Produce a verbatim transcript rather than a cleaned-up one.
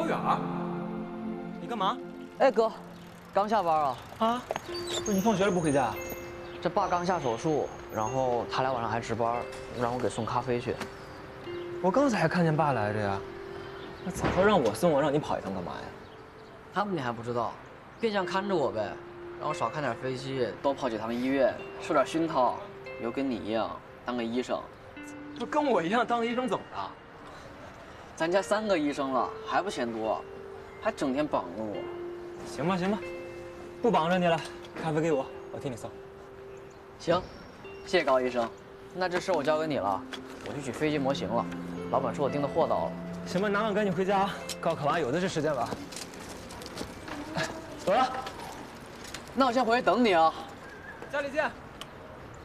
远儿，你干嘛？ 哎哥，刚下班啊？ 啊？不是你放学了不回家？ 这爸刚下手术，然后他俩晚上还值班，让我给送咖啡去。 我刚才还看见爸来着呀。那早说让我送我，让你跑一趟干嘛呀？ 他们你还不知道，变相看着我呗，让我少看点飞机，多跑几趟医院，受点熏陶，以后跟你一样当个医生。 不跟我一样当个医生怎么了？ 咱家三个医生了，还不嫌多，还整天绑着我。 行吧行吧，不绑着你了，咖啡给我，我替你送。 行，谢谢高医生。那这事我交给你了，我去取飞机模型了。老板说我订的货到了。 行吧，拿完赶紧回家，高考完有的是时间了。走了， 那我先回去等你啊。 家里见。